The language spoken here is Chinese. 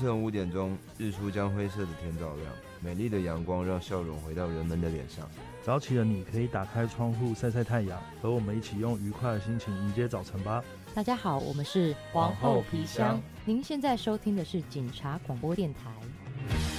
晨5点钟，日出将灰色的天照亮，美丽的阳光让笑容回到人们的脸上。 早起的你可以打开窗户晒晒太阳，和我们一起用愉快的心情迎接早晨吧。 大家好，我们是皇后皮箱。 您现在收听的是警察广播电台。